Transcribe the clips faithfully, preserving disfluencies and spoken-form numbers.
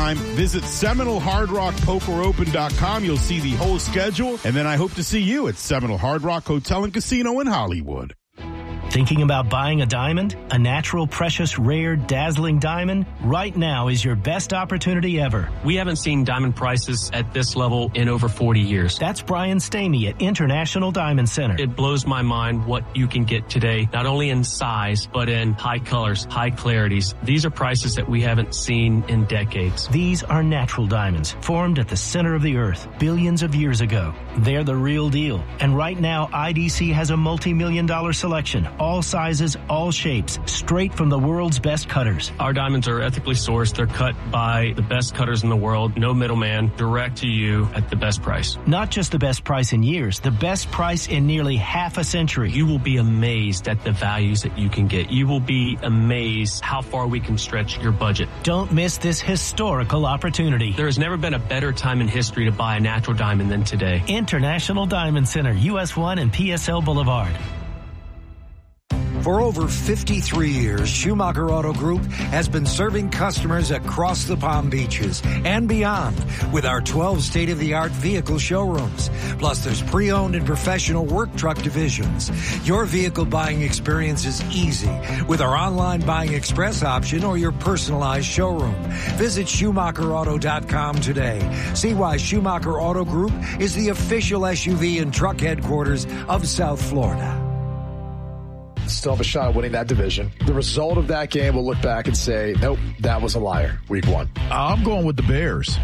time, visit Seminole Hard Rock Poker Open dot com. You'll see the whole schedule, and then I hope to see you at Seminole Hard Rock Hotel and Casino in Hollywood. Thinking about buying a diamond? A natural, precious, rare, dazzling diamond? Right now is your best opportunity ever. We haven't seen diamond prices at this level in over forty years. That's Brian Stamey at International Diamond Center. It blows my mind what you can get today, not only in size, but in high colors, high clarities. These are prices that we haven't seen in decades. These are natural diamonds, formed at the center of the earth billions of years ago. They're the real deal. And right now, I D C has a multi-million dollar selection. All sizes, all shapes, straight from the world's best cutters. Our diamonds are ethically sourced. They're cut by the best cutters in the world. No middleman, direct to you at the best price. Not just the best price in years, the best price in nearly half a century. You will be amazed at the values that you can get. You will be amazed how far we can stretch your budget. Don't miss this historical opportunity. There has never been a better time in history to buy a natural diamond than today. International Diamond Center, U S one and P S L Boulevard. For over fifty-three years, Schumacher Auto Group has been serving customers across the Palm Beaches and beyond with our twelve state-of-the-art vehicle showrooms. Plus, there's pre-owned and professional work truck divisions. Your vehicle buying experience is easy with our online buying express option or your personalized showroom. Visit Schumacher Auto dot com today. See why Schumacher Auto Group is the official S U V and truck headquarters of South Florida. Still have a shot at winning that division. The result of that game, we'll look back and say, nope, that was a liar. Week one. I'm going with the Bears.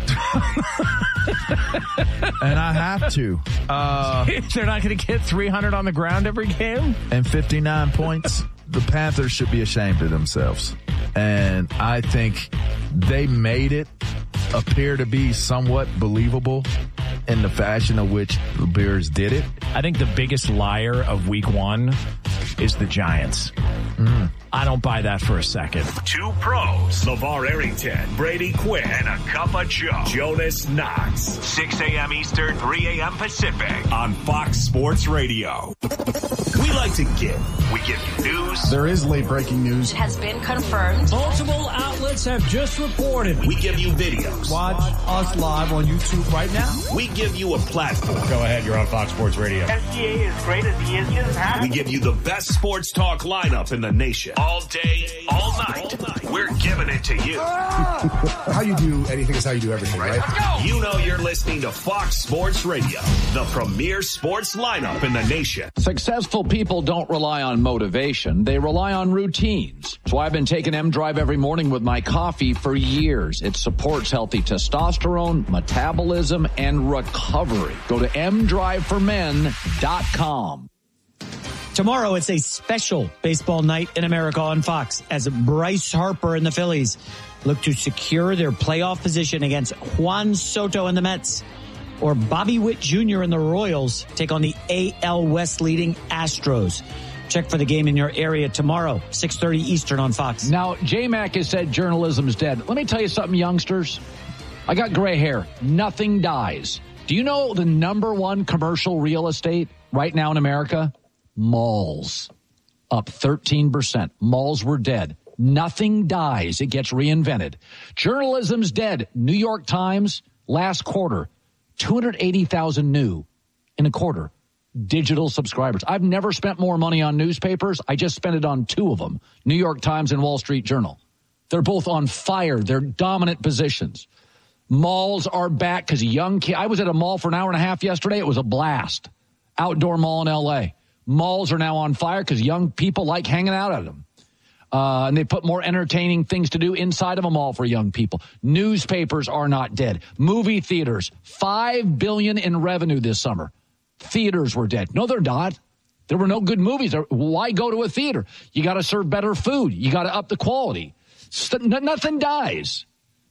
And I have to. Uh, They're not going to get three hundred on the ground every game? And fifty-nine points. The Panthers should be ashamed of themselves. And I think they made it appear to be somewhat believable in the fashion of which the Bears did it. I think the biggest liar of week one is the Giants. Mm. I don't buy that for a second. Two pros, LeVar Arrington, Brady Quinn, and a cup of Joe, Jonas Knox. six a.m. Eastern, three a.m. Pacific on Fox Sports Radio. We like to give. We give you news. There is late breaking news. It has been confirmed. Multiple outlets have just reported. We give you videos. Watch us live on YouTube right now. We give you a platform. Go ahead, you're on Fox Sports Radio. S G A is great as he is. He doesn't have We give you the best sports talk lineup in the nation. All day, all night. All night. We're giving it to you. How you do anything is how you do everything, right? right? You know you're listening to Fox Sports Radio, the premier sports lineup in the nation. Successful people don't rely on motivation. They rely on routines. So I've been taking M-Drive every morning with my coffee for years. It supports healthy testosterone, metabolism, and recovery. Go to m drive for men dot com. Tomorrow, it's a special baseball night in America on Fox as Bryce Harper and the Phillies look to secure their playoff position against Juan Soto and the Mets, or Bobby Witt Junior and the Royals take on the A L West leading Astros. Check for the game in your area tomorrow, six thirty Eastern on Fox. Now, J-Mac has said journalism's dead. Let me tell you something, youngsters. I got gray hair. Nothing dies. Do you know the number one commercial real estate right now in America? Malls. Up thirteen percent. Malls were dead. Nothing dies. It gets reinvented. Journalism's dead. New York Times, last quarter, two hundred eighty thousand new in a quarter. Digital subscribers. I've never spent more money on newspapers. I just spent it on two of them, New York Times and Wall Street Journal. They're both on fire. They're dominant positions. Malls are back because young kids. I was at a mall for an hour and a half yesterday. It was a blast. Outdoor mall in L A. Malls are now on fire because young people like hanging out at them. Uh, and they put more entertaining things to do inside of a mall for young people. Newspapers are not dead. Movie theaters, five billion dollars in revenue this summer. Theaters were dead. No, they're not. There were no good movies. Why go to a theater? You got to serve better food. You got to up the quality. Nothing dies.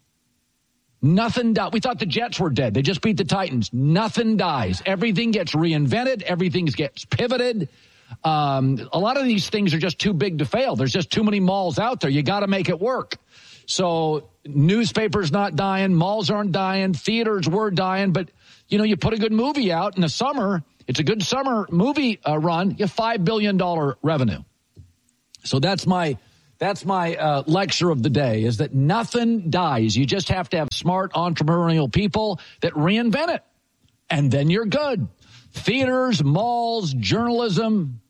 Nothing dies. We thought the Jets were dead. They just beat the Titans. Nothing dies. Everything gets reinvented. Everything gets pivoted. Um, a lot of these things are just too big to fail. There's just too many malls out there. You got to make it work. So newspapers not dying. Malls aren't dying. Theaters were dying. But, you know, you put a good movie out in the summer. It's a good summer movie uh, run. You have five billion dollars revenue. So that's my That's my uh, lecture of the day, is that nothing dies. You just have to have smart entrepreneurial people that reinvent it. And then you're good. Theaters, malls, journalism.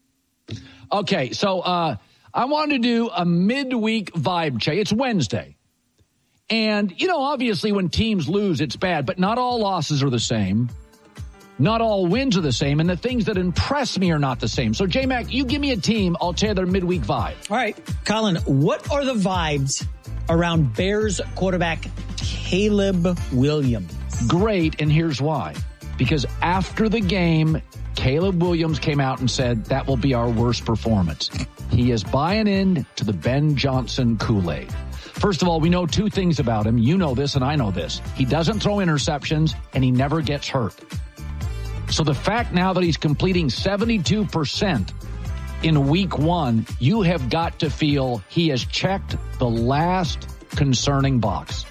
Okay, so uh, I wanted to do a midweek vibe check. It's Wednesday. And, you know, obviously when teams lose, it's bad, but not all losses are the same. Not all wins are the same, and the things that impress me are not the same. So, J-Mac, you give me a team, I'll tell you their midweek vibe. All right. Colin, what are the vibes around Bears quarterback Caleb Williams? Great, and here's why. Because after the game, Caleb Williams came out and said that will be our worst performance. He is buying in to the Ben Johnson Kool-Aid. First of all, we know two things about him. You know this and I know this. He doesn't throw interceptions and he never gets hurt. So the fact now that he's completing seventy-two percent in week one, you have got to feel he has checked the last concerning box.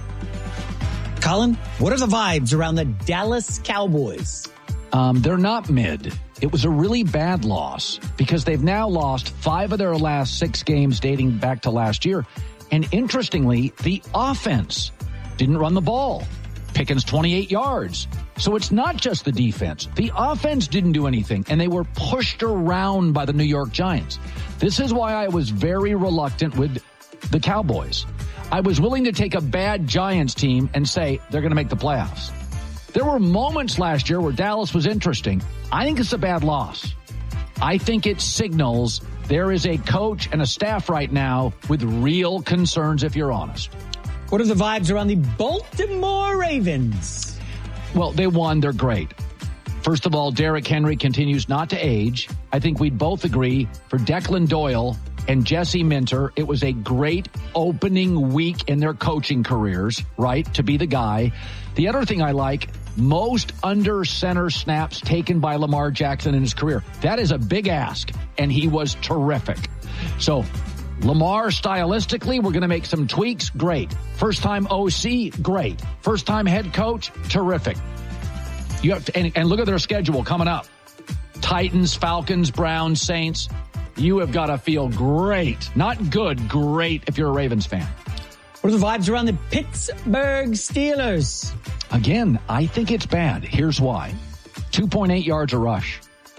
Colin, what are the vibes around the Dallas Cowboys? Um, they're not mid. It was a really bad loss because they've now lost five of their last six games dating back to last year. And interestingly, the offense didn't run the ball. Pickens twenty-eight yards. So it's not just the defense. The offense didn't do anything, and they were pushed around by the New York Giants. This is why I was very reluctant with the Cowboys. I was willing to take a bad Giants team and say they're going to make the playoffs. There were moments last year where Dallas was interesting. I think it's a bad loss. I think it signals there is a coach and a staff right now with real concerns, if you're honest. What are the vibes around the Baltimore Ravens? Well, they won. They're great. First of all, Derrick Henry continues not to age. I think we'd both agree for Declan Doyle and Jesse Minter, it was a great opening week in their coaching careers, right, to be the guy. The other thing I like, most under center snaps taken by Lamar Jackson in his career. That is a big ask, and he was terrific. So Lamar, stylistically, we're going to make some tweaks. Great. First time O C, great. First time head coach, terrific. You have to, and, and look at their schedule coming up. Titans, Falcons, Browns, Saints. You have got to feel great. Not good, great if you're a Ravens fan. What are the vibes around the Pittsburgh Steelers? Again, I think it's bad. Here's why. two point eight yards a rush.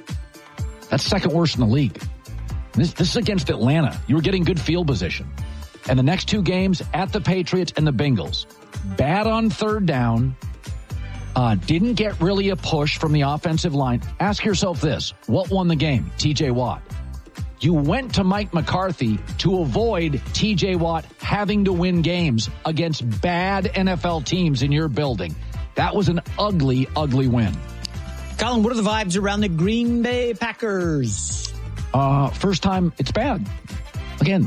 That's second worst in the league. This, this is against Atlanta. You were getting good field position. And the next two games at the Patriots and the Bengals. Bad on third down. Uh, didn't get really a push from the offensive line. Ask yourself this. What won the game? T J Watt. You went to Mike McCarthy to avoid T J Watt having to win games against bad N F L teams in your building. That was an ugly, ugly win. Colin, what are the vibes around the Green Bay Packers? Uh, first time, it's bad. Again,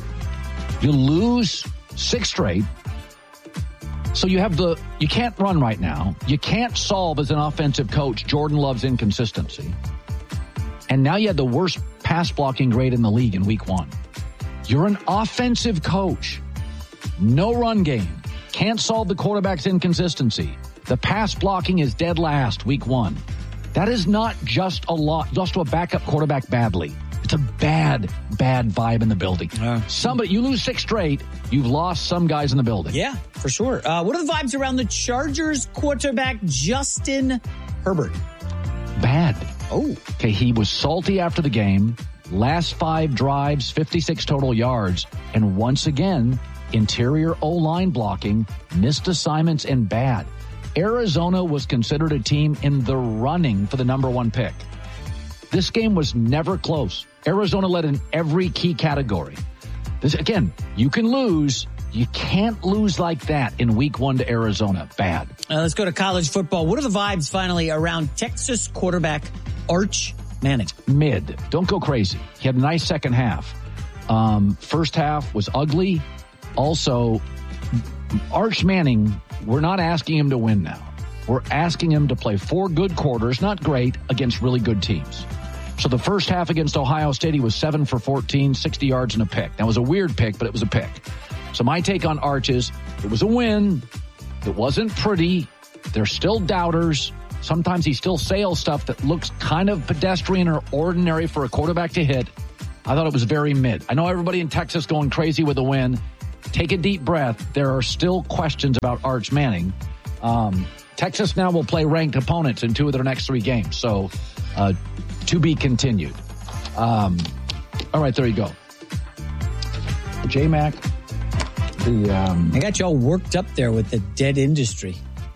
you lose six straight. So you have the, you can't run right now. You can't solve as an offensive coach Jordan Love's inconsistency. And now you had the worst pass blocking grade in the league in week one. You're an offensive coach. No run game. Can't solve the quarterback's inconsistency. The pass blocking is dead last week one. That is not just a lot, lost to a backup quarterback badly. It's a bad, bad vibe in the building. Uh, Somebody, you lose six straight, you've lost some guys in the building. Yeah, for sure. Uh, what are the vibes around the Chargers quarterback Justin Herbert? Bad. Oh. Okay, he was salty after the game. Last five drives, fifty-six total yards. And once again, interior O-line blocking, missed assignments, and bad. Arizona was considered a team in the running for the number one pick. This game was never close. Arizona led in every key category. This, again, you can lose. You can't lose like that in week one to Arizona. Bad. Uh, let's go to college football. What are the vibes finally around Texas quarterback Arch Manning? Mid. Don't go crazy. He had a nice second half. Um, first half was ugly. Also, Arch Manning, we're not asking him to win now. We're asking him to play four good quarters, not great, against really good teams. So the first half against Ohio State, he was seven for fourteen, sixty yards and a pick. That was a weird pick, but it was a pick. So my take on Arch is, it was a win. It wasn't pretty. There's still doubters. Sometimes he still sails stuff that looks kind of pedestrian or ordinary for a quarterback to hit. I thought it was very mid. I know everybody in Texas going crazy with the win. Take a deep breath. There are still questions about Arch Manning. Um, Texas now will play ranked opponents in two of their next three games. So uh, to be continued. Um, all right, there you go. J-Mac. The, um, I got you all worked up there with the dead industry.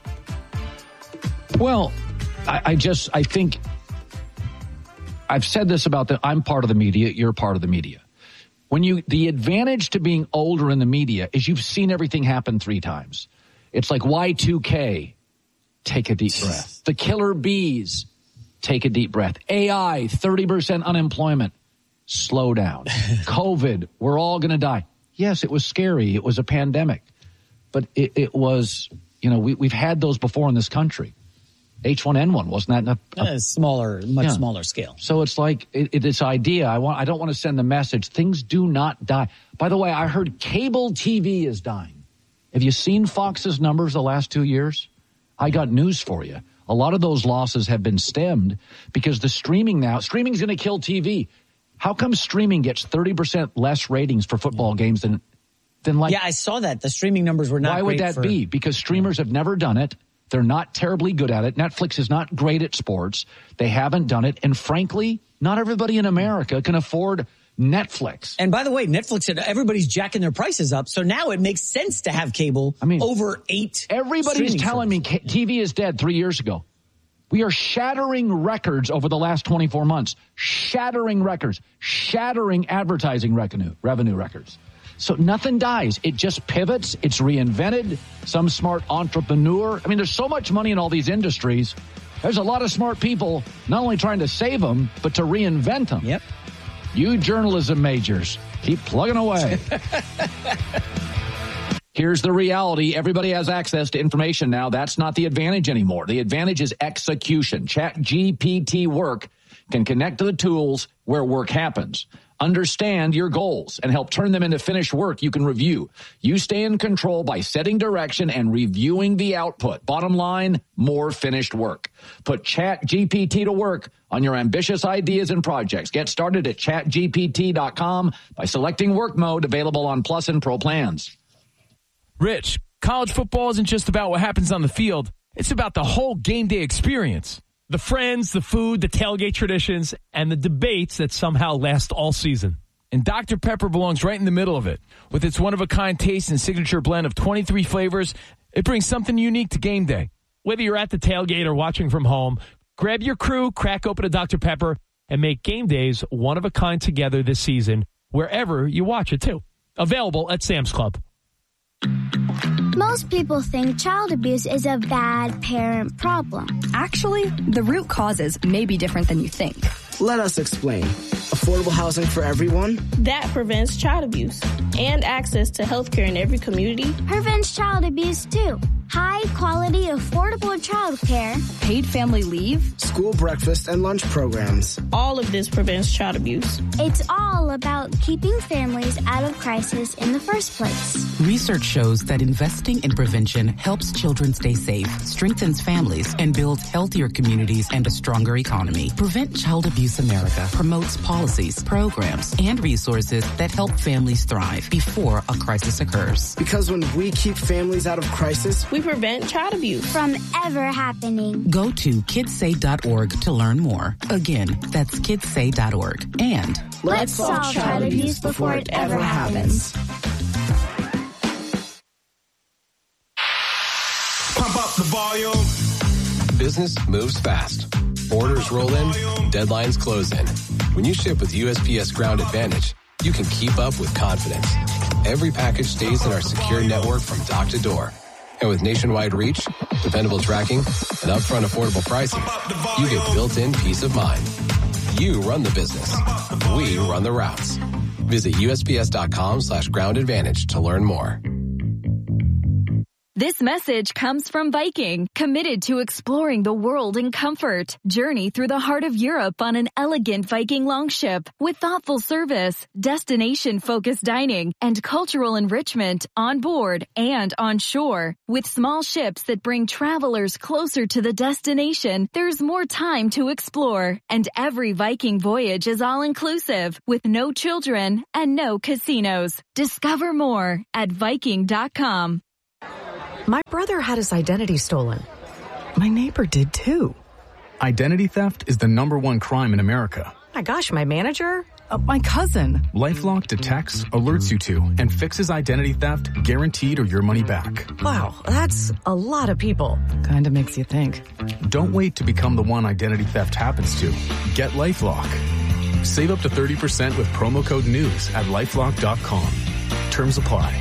Well, I, I just, I think, I've said this about the, I'm part of the media, you're part of the media. When you, the advantage to being older in the media is you've seen everything happen three times. It's like Y two K, take a deep breath. The killer bees, take a deep breath. A I, thirty percent unemployment, slow down. COVID, we're all going to die. Yes, it was scary. It was a pandemic. But it, it was, you know, we, we've had those before in this country. H one N one, wasn't that? A, a, a smaller, much yeah. smaller scale. So it's like it, it, this idea. I want. I don't want to send the message. Things do not die. By the way, I heard cable T V is dying. Have you seen Fox's numbers the last two years? I got news for you. A lot of those losses have been stemmed because the streaming now, streaming is going to kill T V. How come streaming gets thirty percent less ratings for football games than, than like... Yeah, I saw that. The streaming numbers were not Why would that for, be? Because streamers have never done it. They're not terribly good at it. Netflix is not great at sports. They haven't done it. And frankly, not everybody in America can afford Netflix. And by the way, Netflix, everybody's jacking their prices up. So now it makes sense to have cable I mean, over eight. Everybody's telling service. me T V is dead three years ago. We are shattering records over the last twenty-four months. Shattering records. Shattering advertising revenue, revenue records. So nothing dies. It just pivots. It's reinvented. Some smart entrepreneur. I mean, there's so much money in all these industries. There's a lot of smart people not only trying to save them, but to reinvent them. Yep. You journalism majors, keep plugging away. Here's the reality. Everybody has access to information now. That's not the advantage anymore. The advantage is execution. ChatGPT Work can connect to the tools where work happens. Understand your goals and help turn them into finished work you can review. You stay in control by setting direction and reviewing the output. Bottom line, more finished work. Put ChatGPT to work on your ambitious ideas and projects. Get started at chat G P T dot com by selecting work mode, available on Plus and Pro plans. Rich, college football isn't just about what happens on the field. It's about the whole game day experience. The friends, the food, the tailgate traditions, and the debates that somehow last all season. And Doctor Pepper belongs right in the middle of it. With its one-of-a-kind taste and signature blend of twenty-three flavors, it brings something unique to game day. Whether you're at the tailgate or watching from home, grab your crew, crack open a Doctor Pepper, and make game days one-of-a-kind together this season, wherever you watch it, too. Available at Sam's Club. Most people think child abuse is a bad parent problem. Actually, the root causes may be different than you think. Let us explain. Affordable housing for everyone? That prevents child abuse. And access to health care in every community. Prevents child abuse, too. High quality, affordable child care. Paid family leave. School breakfast and lunch programs. All of this prevents child abuse. It's all about keeping families out of crisis in the first place. Research shows that investing in prevention helps children stay safe, strengthens families, and builds healthier communities and a stronger economy. Prevent Child Abuse America promotes policies, programs, and resources that help families thrive before a crisis occurs. Because when we keep families out of crisis, we prevent child abuse from ever happening. Go to kids say dot org to learn more. Again, that's kids say dot org. And let's, let's solve child, child abuse before it ever happens. Pump up the volume. Business moves fast. Orders roll in, deadlines close in. When you ship with U S P S Ground Advantage, you can keep up with confidence. Every package stays in our secure network from dock to door. And with nationwide reach, dependable tracking, and upfront affordable pricing, you get built-in peace of mind. You run the business. We run the routes. Visit U S P S dot com slash ground advantage to learn more. This message comes from Viking, committed to exploring the world in comfort. Journey through the heart of Europe on an elegant Viking longship with thoughtful service, destination-focused dining, and cultural enrichment on board and on shore. With small ships that bring travelers closer to the destination, there's more time to explore. And every Viking voyage is all-inclusive with no children and no casinos. Discover more at Viking dot com. My brother had his identity stolen. My neighbor did too. Identity theft is the number one crime in America. My gosh, my manager? Uh, my cousin. LifeLock detects, alerts you to, and fixes identity theft guaranteed or your money back. Wow, that's a lot of people. Kind of makes you think. Don't wait to become the one identity theft happens to. Get LifeLock. Save up to thirty percent with promo code NEWS at LifeLock dot com. Terms apply.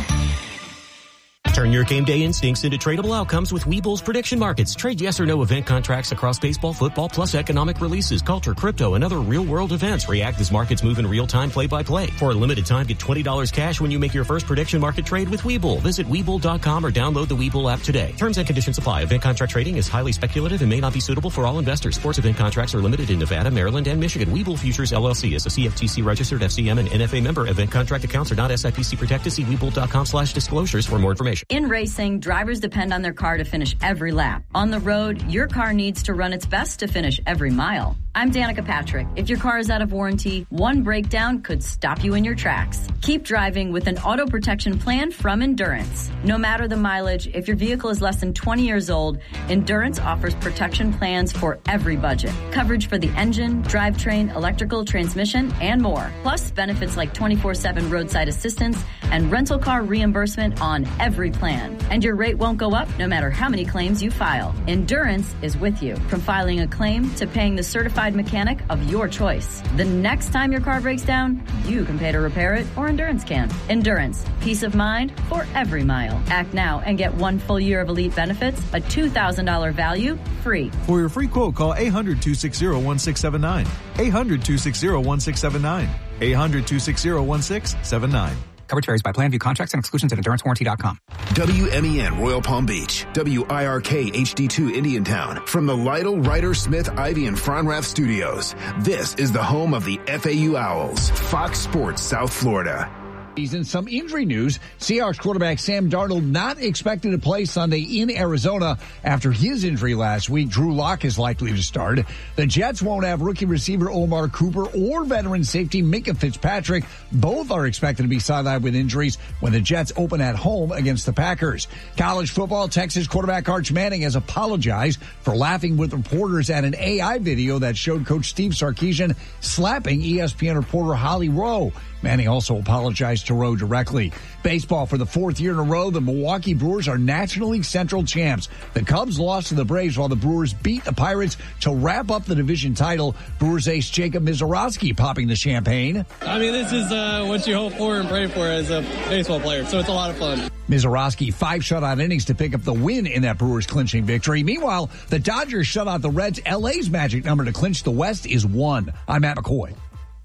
Turn your game day instincts into tradable outcomes with Webull's prediction markets. Trade yes or no event contracts across baseball, football, plus economic releases, culture, crypto, and other real-world events. React as markets move in real time, play-by-play. For a limited time, get twenty dollars cash when you make your first prediction market trade with Webull. Visit Webull dot com or download the Webull app today. Terms and conditions apply. Event contract trading is highly speculative and may not be suitable for all investors. Sports event contracts are limited in Nevada, Maryland, and Michigan. Webull Futures, L L C is a C F T C-registered F C M and N F A member. Event contract accounts are not S I P C protected. See Webull dot com slash disclosures for more information. In racing, drivers depend on their car to finish every lap. On the road, your car needs to run its best to finish every mile. I'm Danica Patrick. If your car is out of warranty, one breakdown could stop you in your tracks. Keep driving with an auto protection plan from Endurance. No matter the mileage, if your vehicle is less than twenty years old, Endurance offers protection plans for every budget. Coverage for the engine, drivetrain, electrical, transmission, and more. Plus benefits like twenty-four seven roadside assistance and rental car reimbursement on every plan. And your rate won't go up no matter how many claims you file. Endurance is with you, from filing a claim to paying the certified mechanic of your choice. The next time your car breaks down, you can pay to repair it, or Endurance can. Endurance, peace of mind for every mile. Act now and get one full year of elite benefits, a two thousand dollars value, free. For your free quote, call eight hundred, two six zero, one six seven nine. eight hundred, two six zero, one six seven nine. eight hundred, two six zero, one six seven nine. Coverage varies by plan. View contracts and exclusions at endurance warranty dot com. W M E N Royal Palm Beach. W I R K H D two Indiantown. From the Lytle, Ryder, Smith, Ivy, and Fronrath studios. This is the home of the F A U Owls. Fox Sports South Florida. In some injury news, Seahawks quarterback Sam Darnold not expected to play Sunday in Arizona after his injury last week. Drew Lock is likely to start. The Jets won't have rookie receiver Omar Cooper or veteran safety Minkah Fitzpatrick. Both are expected to be sidelined with injuries when the Jets open at home against the Packers. College football, Texas quarterback Arch Manning has apologized for laughing with reporters at an A I video that showed Coach Steve Sarkisian slapping E S P N reporter Holly Rowe. Manning also apologized to Rowe directly. Baseball, for the fourth year in a row, the Milwaukee Brewers are National League Central champs. The Cubs lost to the Braves while the Brewers beat the Pirates to wrap up the division title. Brewers ace Jacob Mizorowski popping the champagne. I mean, this is uh, what you hope for and pray for as a baseball player, so it's a lot of fun. Mizorowski, five shutout innings to pick up the win in that Brewers clinching victory. Meanwhile, the Dodgers shut out the Reds. L A's magic number to clinch the West is one. I'm Matt McCoy.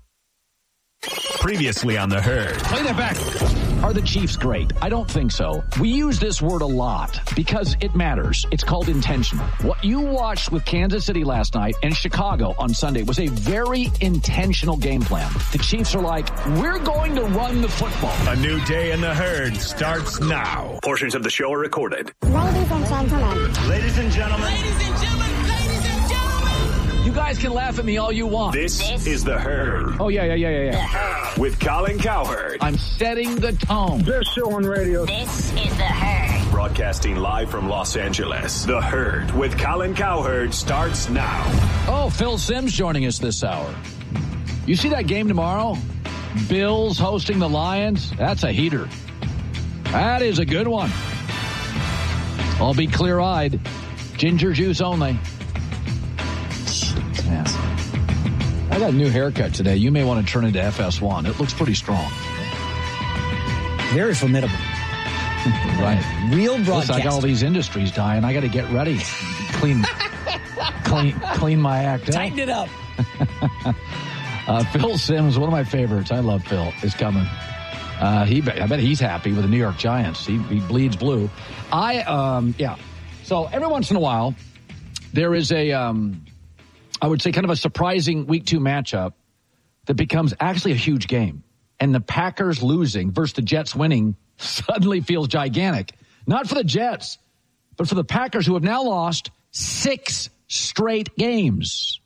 Previously on The Herd. Play that back. Are the Chiefs great? I don't think so. We use this word a lot because it matters. It's called intentional. What you watched with Kansas City last night and Chicago on Sunday was a very intentional game plan. The Chiefs are like, we're going to run the football. A new day in The Herd starts now. Portions of the show are recorded. Ladies and gentlemen. Ladies and gentlemen. Ladies and gentlemen. You guys can laugh at me all you want. This, this is The Herd. Oh, yeah, yeah, yeah, yeah, yeah. With Colin Cowherd. I'm setting the tone. Best show on radio. This is The Herd. Broadcasting live from Los Angeles. The Herd with Colin Cowherd starts now. Oh, Phil Simms joining us this hour. You see that game tomorrow? Bills hosting the Lions? That's a heater. That is a good one. I'll be clear-eyed. Ginger juice only. Yes. I got a new haircut today. You may want to turn into F S one. It looks pretty strong. Very formidable. Right. Real broadcast. Listen, I got all these industries dying. I got to get ready. Clean, clean, clean my act up. Tighten it up. uh, Phil Simms, one of my favorites. I love Phil. Is coming. Uh, he, I bet he's happy with the New York Giants. He, he bleeds blue. I, um, yeah. So every once in a while, there is a, um, I would say, kind of a surprising week two matchup that becomes actually a huge game. And the Packers losing versus the Jets winning suddenly feels gigantic. Not for the Jets, but for the Packers, who have now lost six straight games.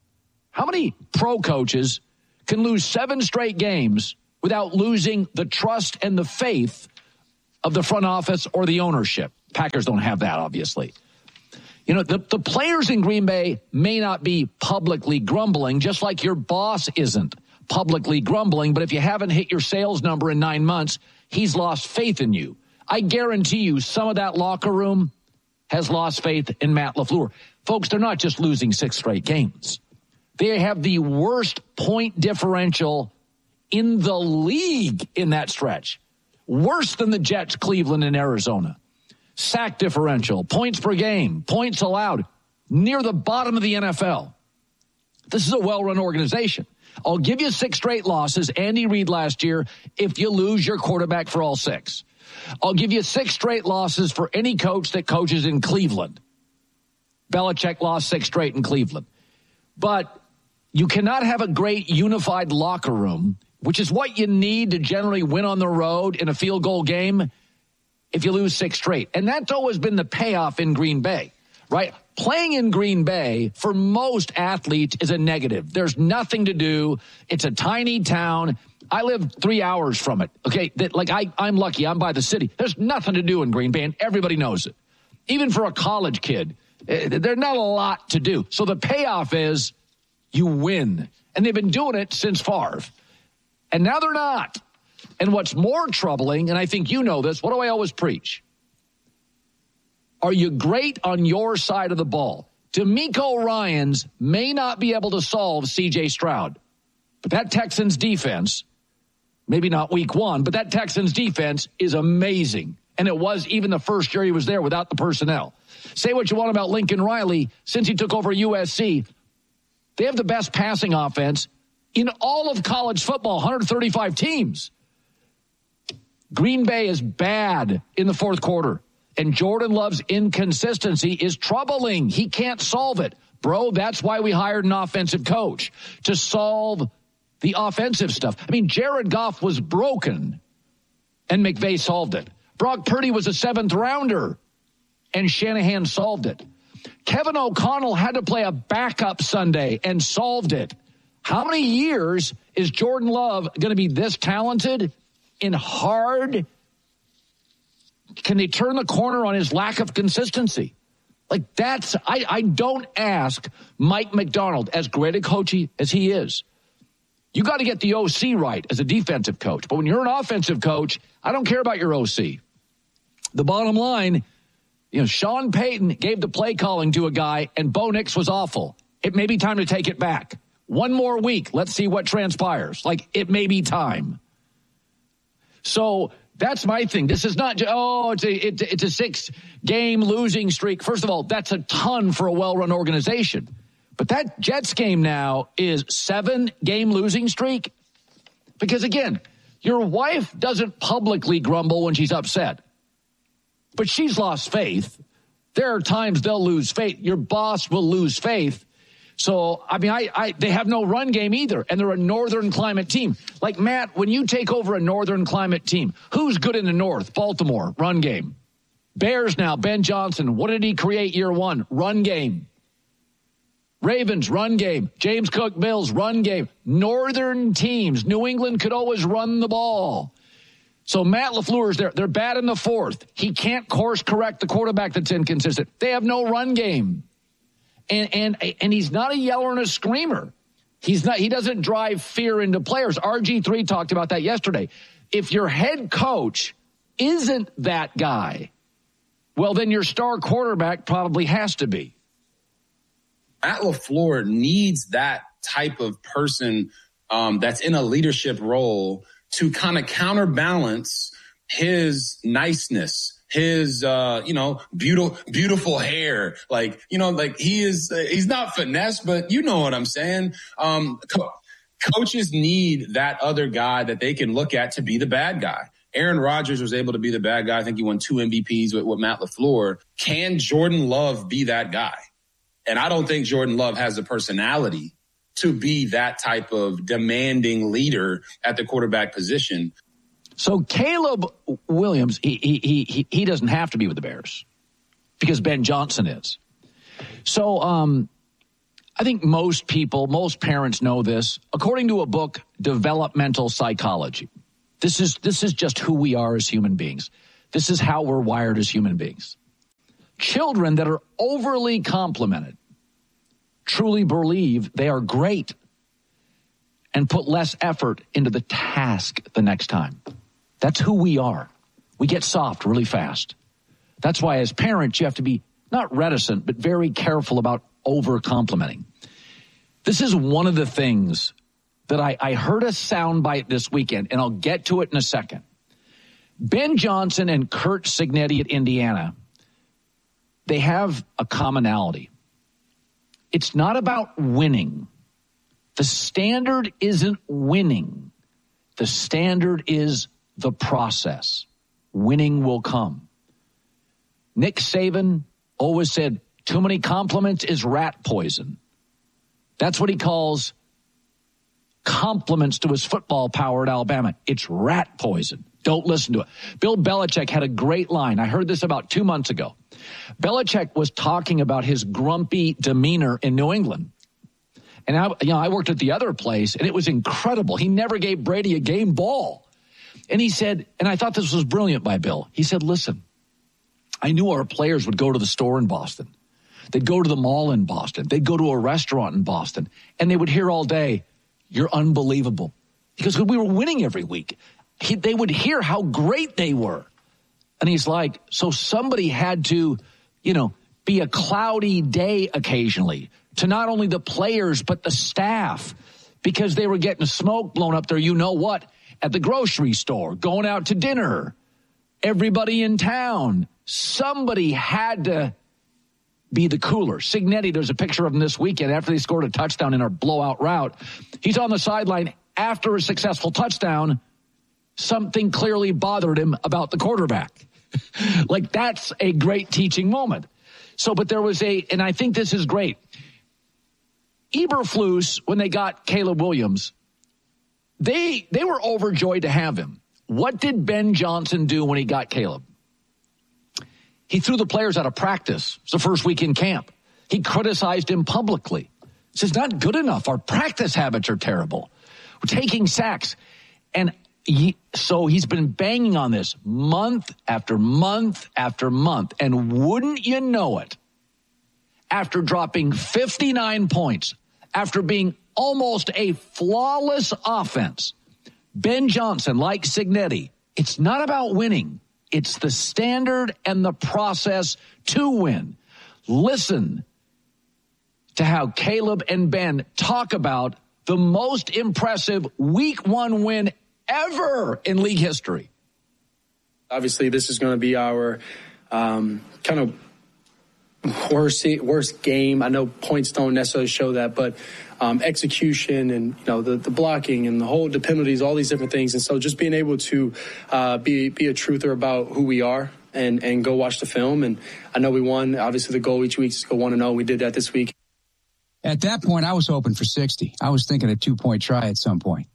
How many pro coaches can lose seven straight games without losing the trust and the faith of the front office or the ownership? Packers don't have that, obviously. You know, the, the players in Green Bay may not be publicly grumbling, just like your boss isn't publicly grumbling. But if you haven't hit your sales number in nine months, he's lost faith in you. I guarantee you some of that locker room has lost faith in Matt LaFleur. Folks, they're not just losing six straight games. They have the worst point differential in the league in that stretch. Worse than the Jets, Cleveland, and Arizona. Sack differential, points per game, points allowed, near the bottom of the N F L. This is a well-run organization. I'll give you six straight losses, Andy Reid last year, if you lose your quarterback for all six. I'll give you six straight losses for any coach that coaches in Cleveland. Belichick lost six straight in Cleveland. But you cannot have a great unified locker room, which is what you need to generally win on the road in a field goal game, if you lose six straight. And that's always been the payoff in Green Bay, right? Playing in Green Bay for most athletes is a negative. There's nothing to do. It's a tiny town. I live three hours from it. Okay, that, like I, I'm lucky. I'm by the city. There's nothing to do in Green Bay, and everybody knows it. Even for a college kid, there's not a lot to do. So the payoff is you win. And they've been doing it since Favre. And now they're not. And what's more troubling, and I think you know this, what do I always preach? Are you great on your side of the ball? D'Amico Ryans may not be able to solve C J Stroud. But that Texans defense, maybe not week one, but that Texans defense is amazing. And it was even the first year he was there without the personnel. Say what you want about Lincoln Riley. Since he took over U S C, they have the best passing offense in all of college football, one hundred thirty-five teams. Green Bay is bad in the fourth quarter, and Jordan Love's inconsistency is troubling. He can't solve it. Bro, that's why we hired an offensive coach, to solve the offensive stuff. I mean, Jared Goff was broken, and McVay solved it. Brock Purdy was a seventh rounder, and Shanahan solved it. Kevin O'Connell had to play a backup Sunday and solved it. How many years is Jordan Love going to be this talented and hard? Can they turn the corner on his lack of consistency? Like that's, I, I don't ask Mike McDonald, as great a coach as he is. You got to get the O C right as a defensive coach. But when you're an offensive coach, I don't care about your O C. The bottom line, you know, Sean Payton gave the play calling to a guy, and Bo Nix was awful. It may be time to take it back. One more week. Let's see what transpires. Like, it may be time. So that's my thing. This is not, oh, it's a, it, it's a six-game losing streak. First of all, that's a ton for a well-run organization. But that Jets game now is seven-game losing streak. Because, again, your wife doesn't publicly grumble when she's upset. But she's lost faith. There are times they'll lose faith. Your boss will lose faith. So, I mean, I, I, they have no run game either, and they're a northern climate team. Like, Matt, when you take over a northern climate team, who's good in the north? Baltimore, run game. Bears now, Ben Johnson, what did he create year one? Run game. Ravens, run game. James Cook, Bills, run game. Northern teams, New England could always run the ball. So Matt LaFleur's there. They're bad in the fourth. He can't course correct the quarterback that's inconsistent. They have no run game. And and and he's not a yeller and a screamer. He's not. He doesn't drive fear into players. R G three talked about that yesterday. If your head coach isn't that guy, well, then your star quarterback probably has to be. Matt LaFleur needs that type of person um, that's in a leadership role to kind of counterbalance his niceness. His, uh, you know, beautiful, beautiful hair. Like, you know, like he is, uh, he's not finesse, but you know what I'm saying. Um, co- coaches need that other guy that they can look at to be the bad guy. Aaron Rodgers was able to be the bad guy. I think he won two M V Ps with, with Matt LaFleur. Can Jordan Love be that guy? And I don't think Jordan Love has the personality to be that type of demanding leader at the quarterback position. So Caleb Williams, he he he he doesn't have to be with the Bears because Ben Johnson is. So um, I think most people, most parents know this. According to a book, Developmental Psychology, this is this is just who we are as human beings. This is how we're wired as human beings. Children that are overly complimented truly believe they are great and put less effort into the task the next time. That's who we are. We get soft really fast. That's why as parents, you have to be not reticent, but very careful about over-complimenting. This is one of the things that I, I heard a soundbite this weekend, and I'll get to it in a second. Ben Johnson and Curt Cignetti at Indiana, they have a commonality. It's not about winning. The standard isn't winning. The standard is the process. Winning will come. Nick Saban always said, too many compliments is rat poison. That's what he calls compliments to his football power at Alabama. It's rat poison. Don't listen to it. Bill Belichick had a great line. I heard this about two months ago. Belichick was talking about his grumpy demeanor in New England. And I, you know, I worked at the other place, and it was incredible. He never gave Brady a game ball. And he said, and I thought this was brilliant by Bill. He said, listen, I knew our players would go to the store in Boston. They'd go to the mall in Boston. They'd go to a restaurant in Boston. And they would hear all day, you're unbelievable. Because we were winning every week. He, they would hear how great they were. And he's like, so somebody had to, you know, be a cloudy day occasionally to not only the players, but the staff, because they were getting smoke blown up there. You know what? At the grocery store, going out to dinner, everybody in town. Somebody had to be the cooler. Cignetti, there's a picture of him this weekend after they scored a touchdown in our blowout route. He's on the sideline after a successful touchdown. Something clearly bothered him about the quarterback. Like, that's a great teaching moment. So, but there was a, and I think this is great. Eberflus, when they got Caleb Williams, they they were overjoyed to have him. What did Ben Johnson do when he got Caleb? He threw the players out of practice. It's the first week in camp. He criticized him publicly. He says, not good enough. Our practice habits are terrible. We're taking sacks. And he, so he's been banging on this month after month after month. And wouldn't you know it, after dropping fifty-nine points, after being almost a flawless offense, Ben Johnson, like Cignetti, it's not about winning. It's the standard and the process to win. Listen to how Caleb and Ben talk about the most impressive week one win ever in league history. Obviously, this is going to be our um, kind of worst worst game. I know points don't necessarily show that, but um, execution and, you know, the, the blocking and the whole, the penalties, all these different things. And so just being able to uh, be be a truther about who we are and, and go watch the film. And I know we won. Obviously, the goal each week is to go one and oh. We did that this week. At that point, I was hoping for sixty. I was thinking a two-point try at some point.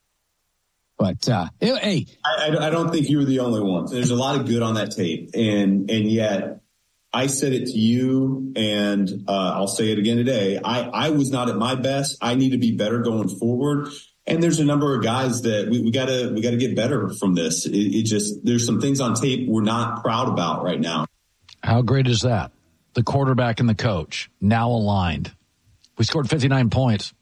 But, uh, it, hey. I, I don't think you were the only one. There's a lot of good on that tape. And, and yet, I said it to you, and uh, I'll say it again today. I, I was not at my best. I need to be better going forward. And there's a number of guys that we, we gotta we gotta get better from this. It, it just there's some things on tape we're not proud about right now. How great is that? The quarterback and the coach now aligned. We scored fifty-nine points.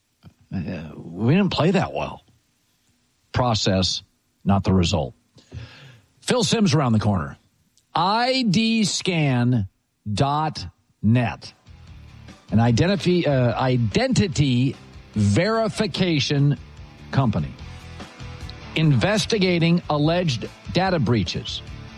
We didn't play that well. Process, not the result. Phil Simms around the corner. I D scan dot net, an identity, uh, identity verification company investigating alleged data breaches.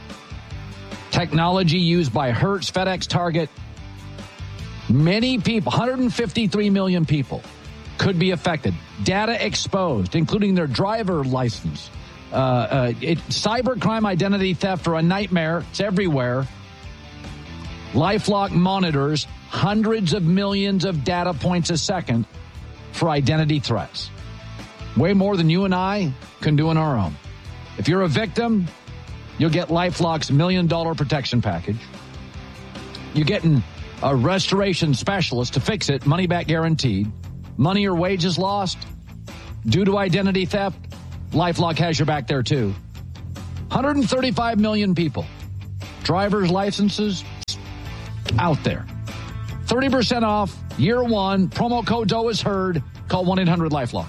Technology used by Hertz, FedEx, Target. Many people, one hundred fifty-three million people, could be affected. Data exposed, including their driver license. Uh, uh, it, cybercrime identity theft are a nightmare. It's everywhere. LifeLock monitors hundreds of millions of data points a second for identity threats. Way more than you and I can do on our own. If you're a victim, you'll get LifeLock's million dollar protection package. You're getting a restoration specialist to fix it, money back guaranteed. Money or wages lost due to identity theft, LifeLock has your back there too. one hundred thirty-five million people. Driver's licenses out there. thirty percent off year one. Promo code Doe is heard. Call one eight hundred LifeLock.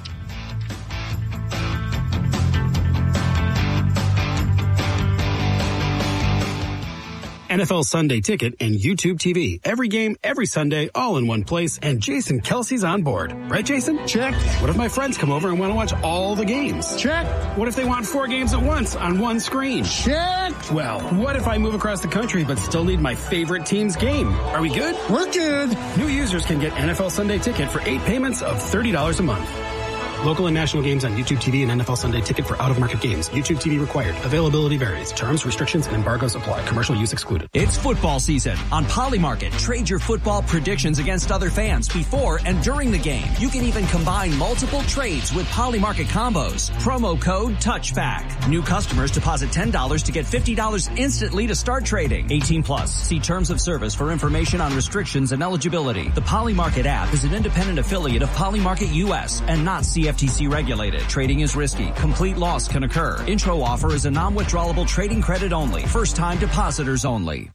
N F L Sunday Ticket and YouTube T V. Every game, every Sunday, all in one place, and Jason Kelsey's on board. Right, Jason? Check. What if my friends come over and want to watch all the games? Check. What if they want four games at once on one screen? Check. Well, what if I move across the country but still need my favorite team's game? Are we good? We're good. New users can get N F L Sunday Ticket for eight payments of thirty dollars a month. Local and national games on YouTube T V and N F L Sunday Ticket for out-of-market games. YouTube T V required. Availability varies. Terms, restrictions, and embargoes apply. Commercial use excluded. It's football season. On Polymarket, trade your football predictions against other fans before and during the game. You can even combine multiple trades with Polymarket combos. Promo code TOUCHBACK. New customers deposit ten dollars to get fifty dollars instantly to start trading. eighteen plus. See terms of service for information on restrictions and eligibility. The Polymarket app is an independent affiliate of Polymarket U S and not C F T C regulated. Trading is risky. Complete loss can occur. Intro offer is a non-withdrawable trading credit only. First time depositors only.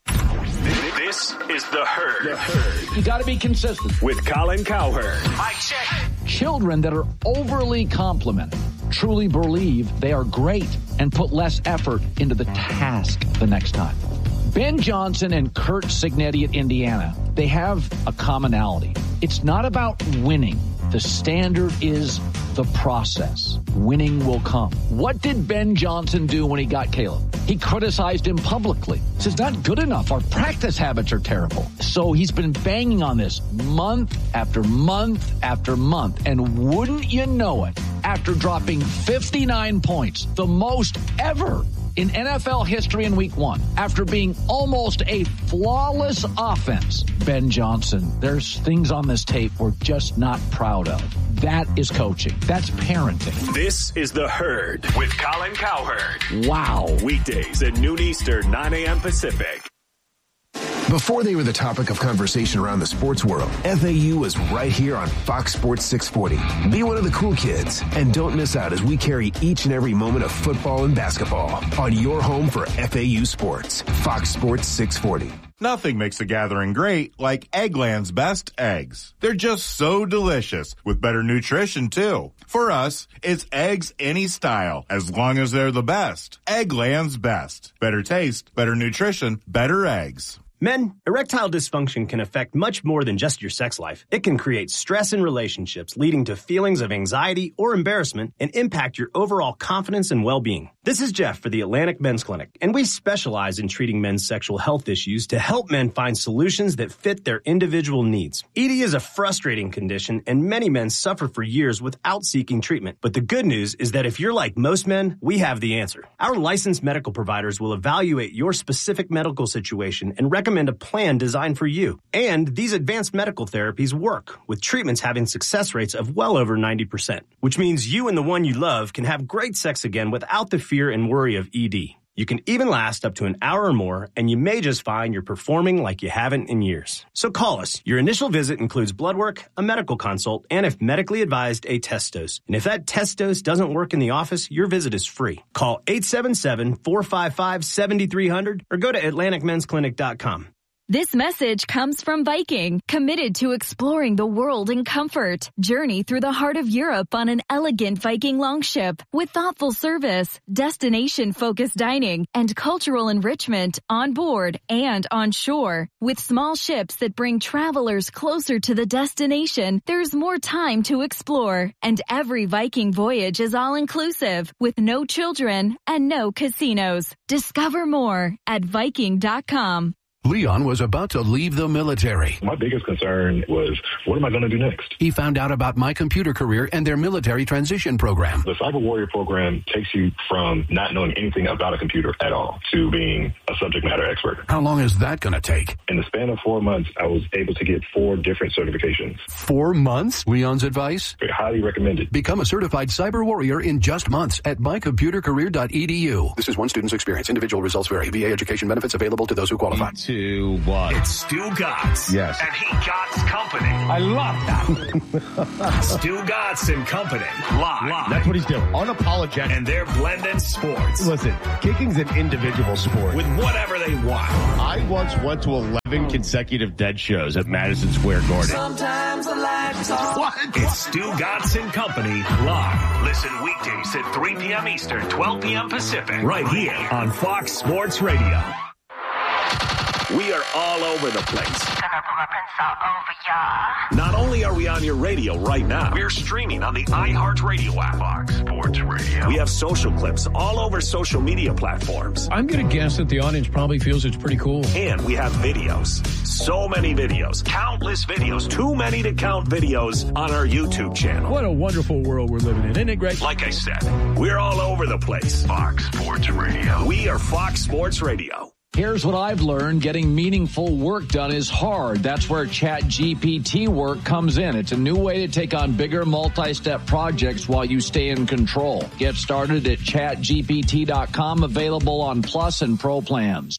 This is The Herd. The Herd. You got to be consistent. With Colin Cowherd. Mike check. Children that are overly complimented truly believe they are great and put less effort into the task the next time. Ben Johnson and Kurt Signetti at Indiana, they have a commonality. It's not about winning. The standard is the process. Winning will come. What did Ben Johnson do when he got Caleb? He criticized him publicly. He says, not good enough. Our practice habits are terrible. So he's been banging on this month after month after month. And wouldn't you know it, after dropping fifty-nine points, the most ever in N F L history in week one, after being almost a flawless offense, Ben Johnson, there's things on this tape we're just not proud of. That is coaching. That's parenting. This is The Herd with Colin Cowherd. Wow. Weekdays at noon Eastern, nine a.m. Pacific. Before they were the topic of conversation around the sports world, F A U was right here on Fox Sports six forty. Be one of the cool kids, and don't miss out as we carry each and every moment of football and basketball on your home for F A U sports. Fox Sports six forty. Nothing makes a gathering great like Eggland's best eggs. They're just so delicious, with better nutrition too. For us, it's eggs any style, as long as they're the best. Eggland's best. Better taste, better nutrition, better eggs. Men, erectile dysfunction can affect much more than just your sex life. It can create stress in relationships, leading to feelings of anxiety or embarrassment, and impact your overall confidence and well-being. This is Jeff for the Atlantic Men's Clinic, and we specialize in treating men's sexual health issues to help men find solutions that fit their individual needs. E D is a frustrating condition, and many men suffer for years without seeking treatment. But the good news is that if you're like most men, we have the answer. Our licensed medical providers will evaluate your specific medical situation and recommend a plan designed for you. And these advanced medical therapies work, with treatments having success rates of well over ninety percent, which means you and the one you love can have great sex again without the fear and worry of E D. You can even last up to an hour or more, and you may just find you're performing like you haven't in years. So call us. Your initial visit includes blood work, a medical consult, and if medically advised, a test dose. And if that test dose doesn't work in the office, your visit is free. Call eight seven seven, four five five, seven three zero zero or go to atlantic men's clinic dot com. This message comes from Viking, committed to exploring the world in comfort. Journey through the heart of Europe on an elegant Viking longship with thoughtful service, destination-focused dining, and cultural enrichment on board and on shore. With small ships that bring travelers closer to the destination, there's more time to explore. And every Viking voyage is all-inclusive, with no children and no casinos. Discover more at Viking dot com. Leon was about to leave the military. My biggest concern was, what am I going to do next? He found out about My Computer Career and their military transition program. The Cyber Warrior program takes you from not knowing anything about a computer at all to being a subject matter expert. How long is that going to take? In the span of four months, I was able to get four different certifications. Four months? Leon's advice? I highly recommend it. Become a certified cyber warrior in just months at my computer career dot e d u. This is one student's experience. Individual results vary. V A education benefits available to those who qualify. Two, one. It's Stu Gotts. Yes. And he Gotts Company. I love that. Stu Gotts and Company. Live. Live. That's what he's doing. Unapologetic. And they're blending sports. Listen, kicking's an individual sport. With whatever they want. I once went to eleven consecutive dead shows at Madison Square Garden. Sometimes I like to talk. What? It's Stu Gotts and Company live. Listen weekdays at three p.m. Eastern, twelve p.m. Pacific. Right here on Fox Sports Radio. We are all over the place. Gonna put my pencil all over y'all. Not only are we on your radio right now, we're streaming on the iHeartRadio app. Fox Sports Radio. We have social clips all over social media platforms. I'm going to guess that the audience probably feels it's pretty cool. And we have videos. So many videos. Countless videos. Too many to count videos on our YouTube channel. What a wonderful world we're living in. Isn't it great? Like I said, we're all over the place. Fox Sports Radio. We are Fox Sports Radio. Here's what I've learned. Getting meaningful work done is hard. That's where ChatGPT work comes in. It's a new way to take on bigger multi-step projects while you stay in control. Get started at chat G P T dot com, available on Plus and Pro plans.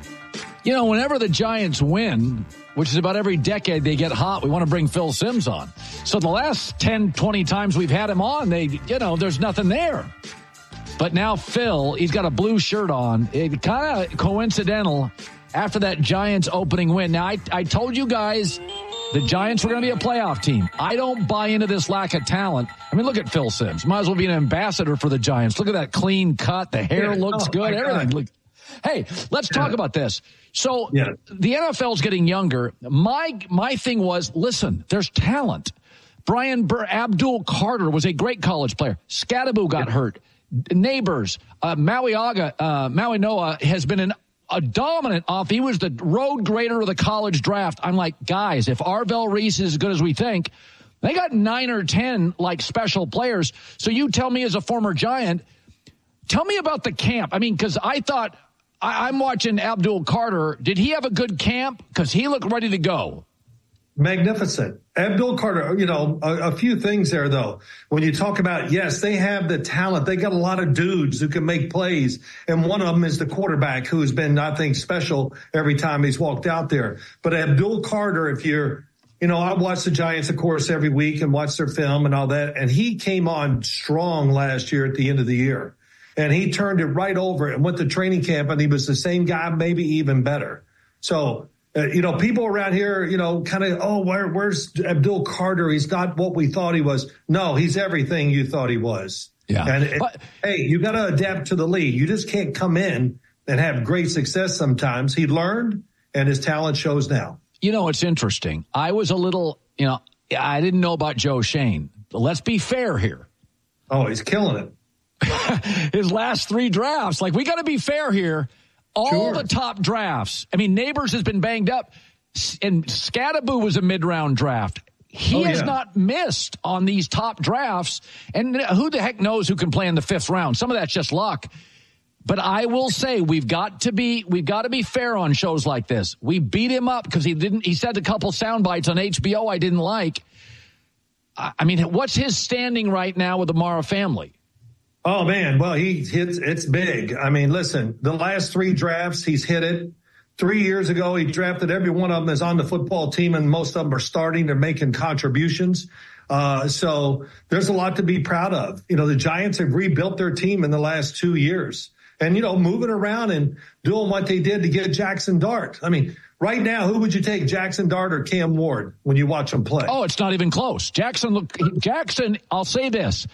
You know, whenever the Giants win, which is about every decade they get hot, we want to bring Phil Simms on. So the last ten, twenty times we've had him on, they, you know, there's nothing there. But now Phil, he's got a blue shirt on. It kind of coincidental after that Giants opening win. Now, I, I told you guys the Giants were going to be a playoff team. I don't buy into this lack of talent. I mean, look at Phil Simms. Might as well be an ambassador for the Giants. Look at that clean cut. The hair yeah, looks oh, good. Everything. Look. Hey, let's talk yeah. about this. So yeah. the N F L's getting younger. My my thing was, listen, there's talent. Brian Burr, Abdul Carter was a great college player. Scadaboo got yeah. hurt. Neighbors, uh, Maui Aga, uh, Maui Noah has been an, a dominant off. He was the road grader of the college draft. I'm like, guys, if Arvell Reese is as good as we think, they got nine or ten like special players. So you tell me as a former Giant, tell me about the camp. I mean, because I thought I, I'm watching Abdul Carter. Did he have a good camp? Because he looked ready to go. Magnificent. Abdul Carter, you know, a, a few things there, though. When you talk about, yes, they have the talent. They got a lot of dudes who can make plays. And one of them is the quarterback who's been, I think, special every time he's walked out there. But Abdul Carter, if you're, you know, I watch the Giants, of course, every week and watch their film and all that. And he came on strong last year at the end of the year. And he turned it right over and went to training camp, and he was the same guy, maybe even better. So, Uh, you know, people around here, you know, kind of, oh, where, where's Abdul Carter? He's not what we thought he was. No, he's everything you thought he was. Yeah. And, but, hey, you got to adapt to the league. You just can't come in and have great success sometimes. He learned, and his talent shows now. You know, it's interesting. I was a little, you know, I didn't know about Joe Shane. Let's be fair here. Oh, he's killing it. His last three drafts, like, we got to be fair here. All sure. the top drafts. I mean, Neighbors has been banged up, and Scadaboo was a mid-round draft. He oh, has yeah. not missed on these top drafts, and who the heck knows who can play in the fifth round? Some of that's just luck. But I will say we've got to be we've got to be fair on shows like this. We beat him up because he didn't. He said a couple sound bites on H B O I didn't like. I mean, what's his standing right now with the Mara family? Oh, man. Well, he hits. It's big. I mean, listen, the last three drafts, he's hit it. Three years ago, he drafted every one of them is on the football team, and most of them are starting. They're making contributions. Uh, so there's a lot to be proud of. You know, the Giants have rebuilt their team in the last two years. And, you know, moving around and doing what they did to get Jackson Dart. I mean, right now, who would you take, Jackson Dart or Cam Ward, when you watch them play? Oh, it's not even close. Jackson, look, Jackson, I'll say this.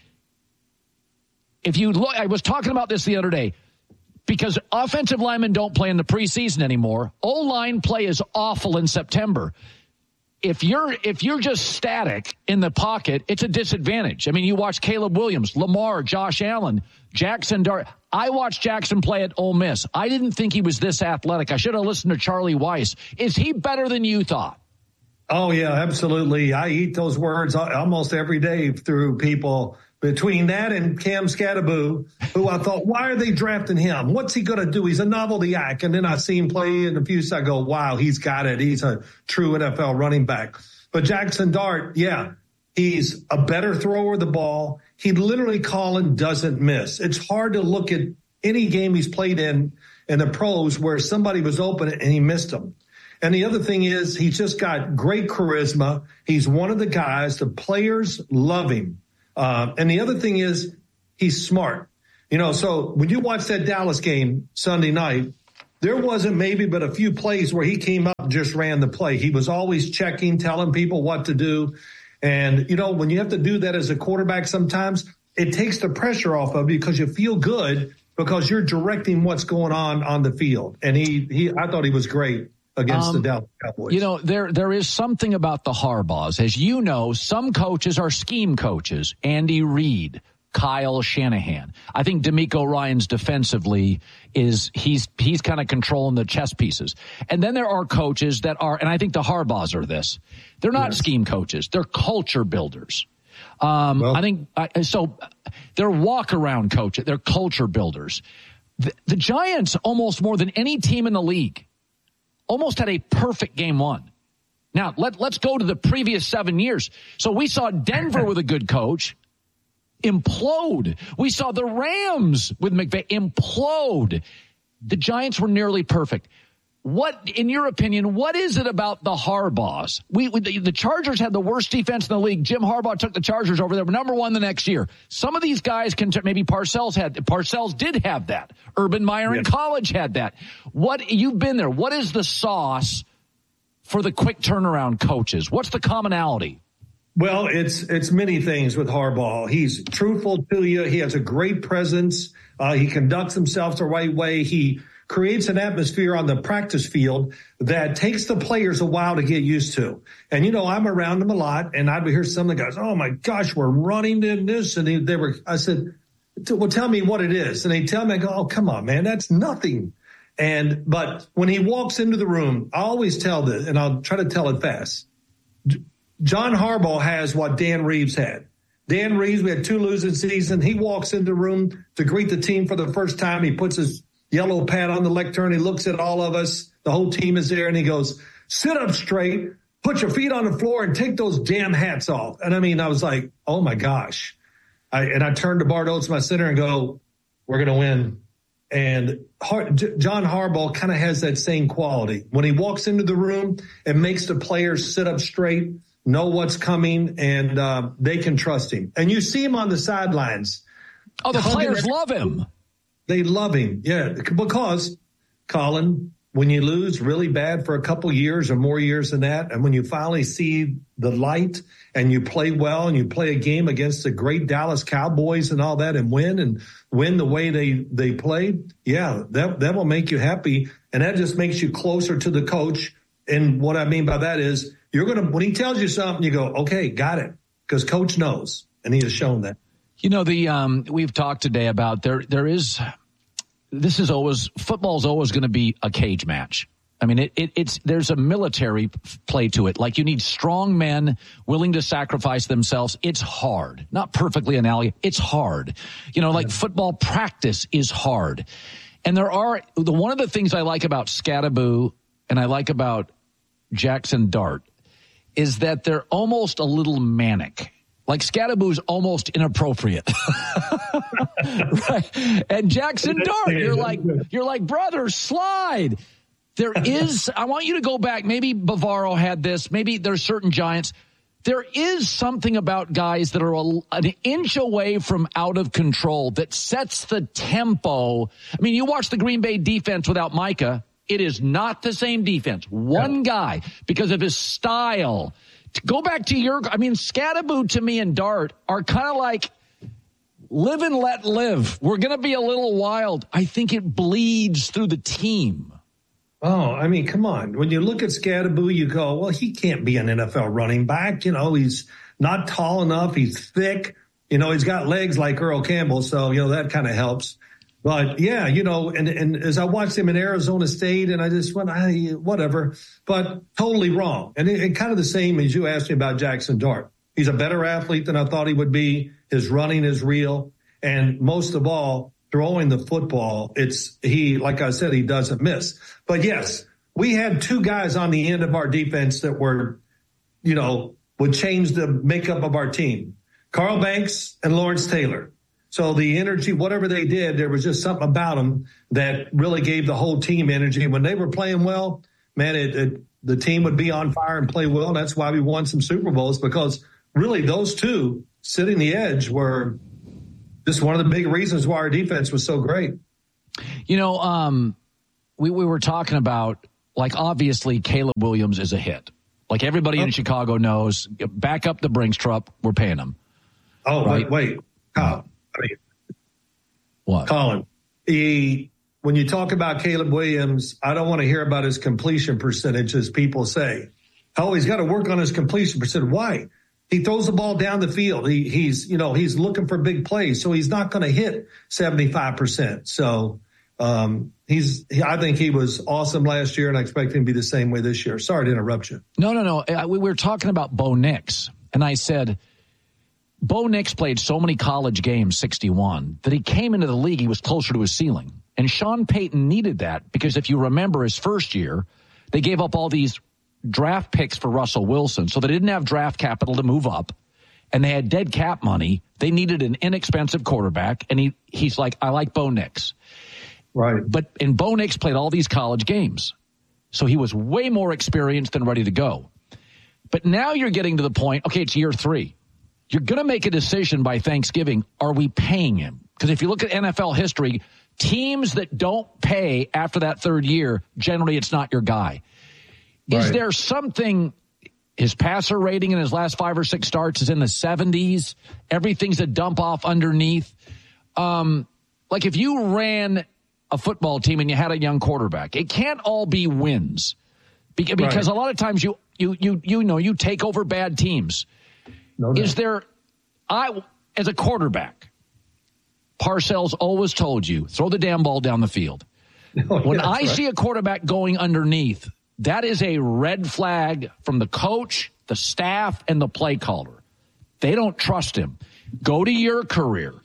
If you look, I was talking about this the other day, because offensive linemen don't play in the preseason anymore. O-line play is awful in September. if you're if you're just static in the pocket, it's a disadvantage. I mean, you watch Caleb Williams, Lamar, Josh Allen, Jackson Dart. I watched Jackson play at Ole Miss. I didn't think he was this athletic. I should have listened to Charlie Weiss. Is he better than you thought? Oh, yeah, absolutely. I eat those words almost every day through people. Between that and Cam Scatterbo, who I thought, why are they drafting him? What's he going to do? He's a novelty act. And then I see him play in a few seconds. I go, wow, he's got it. He's a true N F L running back. But Jackson Dart, yeah, he's a better thrower of the ball. He literally, Colin, doesn't miss. It's hard to look at any game he's played in in the pros where somebody was open and he missed them. And the other thing is he's just got great charisma. He's one of the guys. The players love him. Uh, and the other thing is he's smart. You know, so when you watch that Dallas game Sunday night, there wasn't maybe but a few plays where he came up and just ran the play. He was always checking, telling people what to do. And, you know, when you have to do that as a quarterback sometimes, it takes the pressure off of you because you feel good because you're directing what's going on on the field. And he, he I thought he was great against um, the Dallas Cowboys. You know, there there is something about the Harbaughs. As you know, some coaches are scheme coaches. Andy Reid, Kyle Shanahan. I think DeMeco Ryans defensively is he's he's kind of controlling the chess pieces. And then there are coaches that are, and I think the Harbaughs are this. They're not yes. scheme coaches. They're culture builders. Um, well, I think uh, so. They're walk around coaches. They're culture builders. The, the Giants, almost more than any team in the league, almost had a perfect game one. Now, let, let's go to the previous seven years. So we saw Denver with a good coach implode. We saw the Rams with McVay implode. The Giants were nearly perfect. What, in your opinion, what is it about the Harbaughs? We, we the, the Chargers had the worst defense in the league. Jim Harbaugh took the Chargers over there, number one the next year. Some of these guys can, maybe Parcells had, Parcells did have that. Urban Meyer yes. in college had that. What, you've been there. What is the sauce for the quick turnaround coaches? What's the commonality? Well, it's, it's many things with Harbaugh. He's truthful to you. He has a great presence. Uh, he conducts himself the right way. He creates an atmosphere on the practice field that takes the players a while to get used to. And, you know, I'm around them a lot, and I'd hear some of the guys, oh, my gosh, we're running in this. And they, they were, I said, well, tell me what it is. And they tell me, I go, oh, come on, man, that's nothing. And but when he walks into the room, I always tell this, and I'll try to tell it fast. John Harbaugh has what Dan Reeves had. Dan Reeves, we had two losing seasons. He walks into the room to greet the team for the first time. He puts his yellow pad on the lectern. He looks at all of us. The whole team is there, and he goes, sit up straight, put your feet on the floor, and take those damn hats off. And, I mean, I was like, oh, my gosh. I, and I turned to Bart Oates, my center, and go, we're going to win. And Har- J- John Harbaugh kind of has that same quality. When he walks into the room, it makes the players sit up straight, know what's coming, and uh, they can trust him. And you see him on the sidelines. Oh, the players love him. They love him, yeah, because, Colin, when you lose really bad for a couple years or more years than that, and when you finally see the light and you play well and you play a game against the great Dallas Cowboys and all that and win and win the way they, they played, yeah, that, that will make you happy. And that just makes you closer to the coach. And what I mean by that is you're going to, when he tells you something, you go, okay, got it, because coach knows, and he has shown that. You know, the um, we've talked today about there. There is this is always football is always going to be a cage match. I mean, it, it, it's there's a military play to it. Like you need strong men willing to sacrifice themselves. It's hard, not perfectly analogous. It's hard. You know, like football practice is hard. And there are the one of the things I like about Scatterbo and I like about Jackson Dart is that they're almost a little manic. Like Scatterbo's almost inappropriate. Right. And Jackson Dart, you're like, you're like, brother, slide. There is, I want you to go back. Maybe Bavaro had this. Maybe there's certain Giants. There is something about guys that are a, an inch away from out of control that sets the tempo. I mean, you watch the Green Bay defense without Micah. It is not the same defense. One guy, because of his style. Go back to your, I mean, Scatterbo to me and Dart are kind of like live and let live. We're going to be a little wild. I think it bleeds through the team. Oh, I mean, come on. When you look at Scadaboo, you go, well, he can't be an N F L running back. You know, he's not tall enough. He's thick. You know, he's got legs like Earl Campbell. So, you know, that kind of helps. But, yeah, you know, and, and as I watched him in Arizona State, and I just went, I, whatever, but totally wrong. And, it, and kind of the same as you asked me about Jackson Dart. He's a better athlete than I thought he would be. His running is real. And most of all, throwing the football, it's he, like I said, he doesn't miss. But, yes, we had two guys on the end of our defense that were, you know, would change the makeup of our team. Carl Banks and Lawrence Taylor. So the energy, whatever they did, there was just something about them that really gave the whole team energy. When they were playing well, man, it, it, the team would be on fire and play well. And that's why we won some Super Bowls, because really those two sitting the edge were just one of the big reasons why our defense was so great. You know, um, we, we were talking about, like, obviously Caleb Williams is a hit. Like everybody oh. in Chicago knows, back up the Brinks truck, we're paying him. Oh, right? wait, wait. Kyle, I mean, what? Colin, he, when you talk about Caleb Williams, I don't want to hear about his completion percentage, as people say. Oh, he's got to work on his completion percentage. Why? He throws the ball down the field. He, he's, you know, he's looking for big plays, so he's not going to hit seventy-five percent. So um, he's, I think he was awesome last year, and I expect him to be the same way this year. Sorry to interrupt you. No, no, no. We were talking about Bo Nix, and I said, Bo Nix played so many college games, sixty-one, that he came into the league, he was closer to his ceiling. And Sean Payton needed that because if you remember his first year, they gave up all these draft picks for Russell Wilson. So they didn't have draft capital to move up, and they had dead cap money. They needed an inexpensive quarterback, and he he's like, I like Bo Nix. Right. But and Bo Nix played all these college games. So he was way more experienced and ready to go. But now you're getting to the point, okay, it's year three. You're going to make a decision by Thanksgiving. Are we paying him? Because if you look at N F L history, teams that don't pay after that third year, generally it's not your guy. Right. Is there something, his passer rating in his last five or six starts is in the seventies. Everything's a dump off underneath. Um, like if you ran a football team and you had a young quarterback, it can't all be wins. Because right. a lot of times you, you, you, you know, you take over bad teams. No, no. Is there, I, as a quarterback, Parcells always told you, throw the damn ball down the field. Oh, when yeah, I right. see a quarterback going underneath, that is a red flag from the coach, the staff, and the play caller. They don't trust him. Go to your career.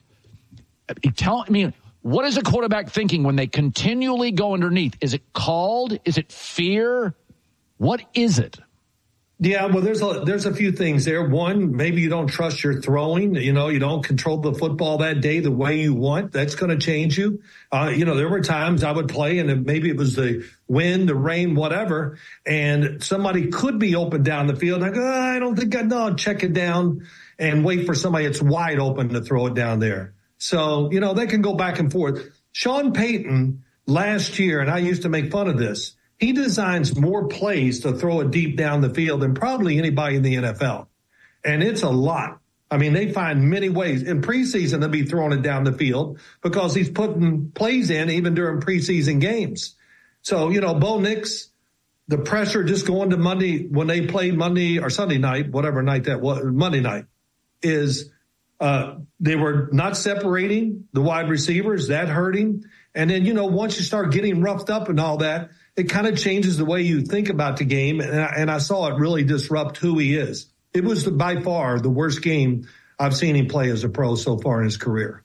Tell I mean, what is a quarterback thinking when they continually go underneath? Is it called? Is it fear? What is it? Yeah, well, there's a, there's a few things there. One, maybe you don't trust your throwing. You know, you don't control the football that day the way you want. That's going to change you. Uh, you know, there were times I would play and maybe it was the wind, the rain, whatever, and somebody could be open down the field. And I go, oh, I don't think I know. Check it down and wait for somebody that's wide open to throw it down there. So, you know, they can go back and forth. Sean Payton last year, and I used to make fun of this, he designs more plays to throw it deep down the field than probably anybody in the N F L. And it's a lot. I mean, they find many ways. In preseason, they'll be throwing it down the field because he's putting plays in even during preseason games. So, you know, Bo Nix, the pressure just going to Monday when they played Monday or Sunday night, whatever night that was, Monday night, is uh, they were not separating the wide receivers. That hurt him. And then, you know, once you start getting roughed up and all that, it kind of changes the way you think about the game. And I, and I saw it really disrupt who he is. It was the, by far the worst game I've seen him play as a pro so far in his career.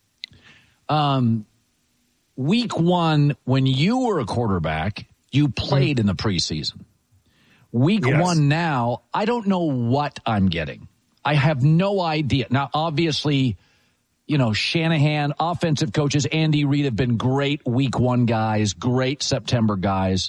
Um, week one, when you were a quarterback, you played in the preseason. Week yes. one now, I don't know what I'm getting. I have no idea. Now, obviously, you know, Shanahan, offensive coaches, Andy Reid have been great week one guys, great September guys.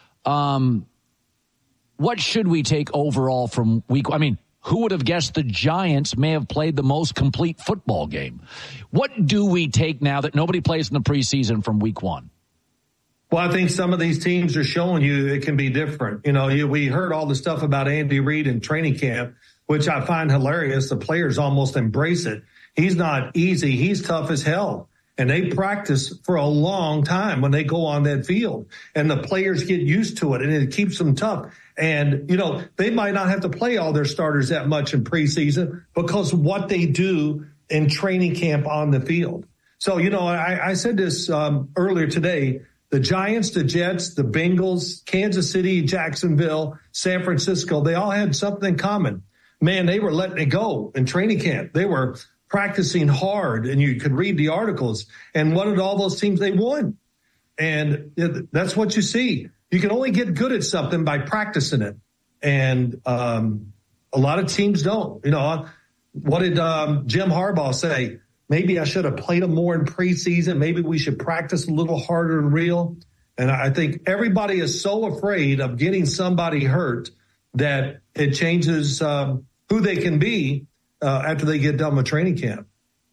Um, what should we take overall from week? I mean, who would have guessed the Giants may have played the most complete football game? What do we take now that nobody plays in the preseason from week one? Well, I think some of these teams are showing you it can be different. You know, you, we heard all the stuff about Andy Reid in training camp, which I find hilarious. The players almost embrace it. He's not easy. He's tough as hell. and they practice for a long time when they go on that field, and the players get used to it, and it keeps them tough. And, you know, they might not have to play all their starters that much in preseason because of what they do in training camp on the field. So, you know, I, I said this um, earlier today, the Giants, the Jets, the Bengals, Kansas City, Jacksonville, San Francisco, they all had something in common. Man, they were letting it go in training camp. They were practicing hard, and you could read the articles. And what did all those teams? They won. And that's what you see. You can only get good at something by practicing it. And um, a lot of teams don't. You know, what did um, Jim Harbaugh say? Maybe I should have played them more in preseason. Maybe we should practice a little harder and real. And I think everybody is so afraid of getting somebody hurt that it changes um, who they can be uh, after they get done with training camp.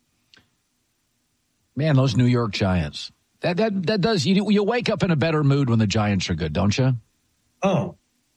Man, those New York Giants. That that that does you you wake up in a better mood when the Giants are good, don't you? Oh,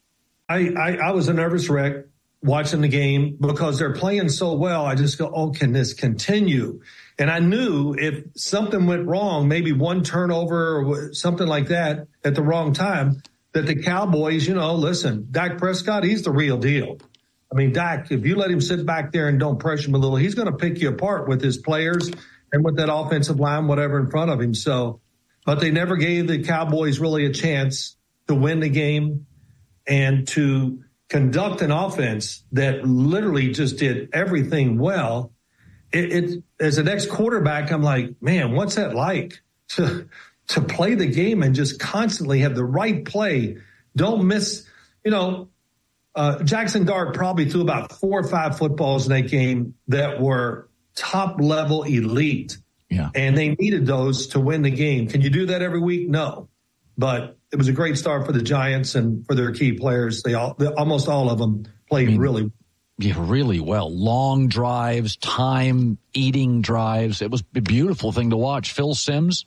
I I, I was a nervous wreck watching the game because they're playing so well. I just go, oh, can this continue? And I knew if something went wrong, maybe one turnover or something like that at the wrong time, that the Cowboys, you know, listen, Dak Prescott, he's the real deal. I mean, Dak, if you let him sit back there and don't pressure him a little, he's going to pick you apart with his players and with that offensive line, whatever in front of him. So, but they never gave the Cowboys really a chance to win the game and to conduct an offense that literally just did everything well. It, it as an ex-quarterback, I'm like, man, what's that like to to play the game and just constantly have the right play? Don't miss, you know, uh, Jackson Dart probably threw about four or five footballs in that game that were top level elite. Yeah. And they needed those to win the game. Can you do that every week? No. But it was a great start for the Giants and for their key players. They all, they, almost all of them played I mean, really yeah, really well. Long drives, time eating drives. It was a beautiful thing to watch. Phil Simms,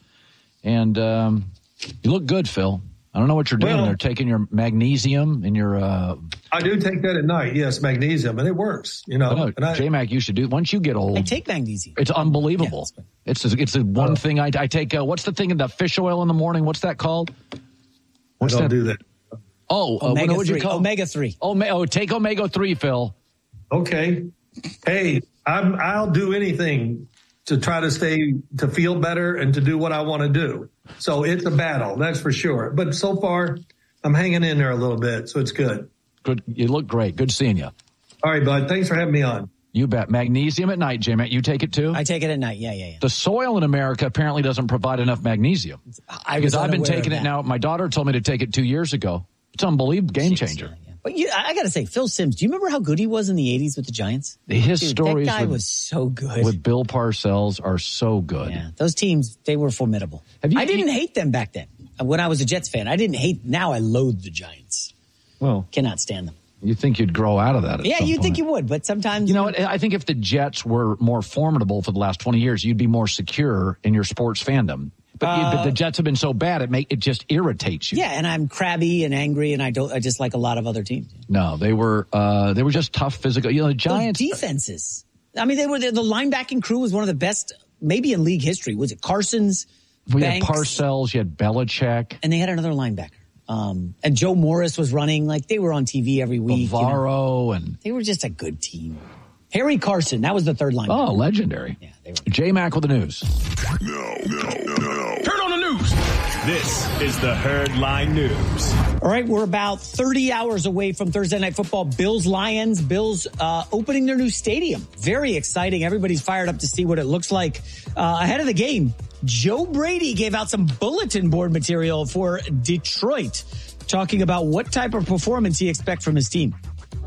and um, you look good, Phil. I don't know what you're doing. Well, They're taking your magnesium and your. Uh, I do take that at night. Yes, magnesium, and it works. You know, know and I, J-Mac, you should do. Once you get old, I take magnesium. It's unbelievable. Yeah, it's a, it's the one uh, thing I, I take. Uh, what's the thing in the fish oil in the morning? What's that called? What's I don't that? do that. Oh, omega uh, what would you call omega three? Oh, oh, take omega three, Phil. Okay. Hey, I'm, I'll do anything to try to stay, to feel better and to do what I want to do. So it's a battle, that's for sure. But so far, I'm hanging in there a little bit, so it's good. Good. You look great. Good seeing you. All right, bud. Thanks for having me on. You bet. Magnesium at night, J-Mac. You take it too? I take it at night. Yeah, yeah, yeah. The soil in America apparently doesn't provide enough magnesium. I because I've been taking it now. My daughter told me to take it two years ago. It's unbelievable. Game changer. Yeah. But you, I got to say, Phil Simms, do you remember how good he was in the eighties with the Giants? His Dude, stories that guy with, was so good. With Bill Parcells are so good. Yeah, those teams, they were formidable. Have you, I didn't you, hate them back then. When I was a Jets fan, I didn't hate. Now I loathe the Giants. Well, cannot stand them. You think you'd grow out of that at Yeah, some you'd point. think you would, but sometimes... You know what? I think if the Jets were more formidable for the last twenty years, you'd be more secure in your sports fandom. But, uh, you, but the Jets have been so bad, it make it just irritates you. Yeah, and I'm crabby and angry, and I don't. I just like a lot of other teams. No, they were uh, they were just tough physical. You know, the Giants... Those defenses. I mean, they were the, the linebacking crew was one of the best, maybe in league history. Was it Carson's, We Banks, had Parcells, you had Belichick. And they had another linebacker. Um, and Joe Morris was running, like they were on T V every week. Bavaro, you know. and they were just a good team. Harry Carson, that was the third line. Oh, legendary. Yeah, they were. J-Mac with the news. No, no, no. Turn on the news. This is the Herd Line News. All right, we're about thirty hours away from Thursday Night Football. Bills Lions. Bills uh, opening their new stadium. Very exciting. Everybody's fired up to see what it looks like uh, ahead of the game. Joe Brady gave out some bulletin board material for Detroit, talking about what type of performance he expects from his team.